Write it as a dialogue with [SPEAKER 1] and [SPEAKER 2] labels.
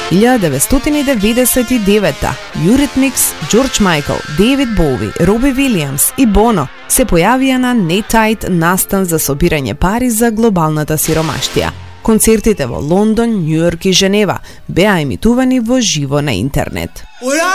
[SPEAKER 1] 1999 Eurythmics, George Michael, David Bowie, Robbie Williams и Bono се појавија на Netaid настан за собирање пари за глобалната сиромаштија. Концертите во Лондон, Њујорк и Женева беа емитувани во живо на интернет.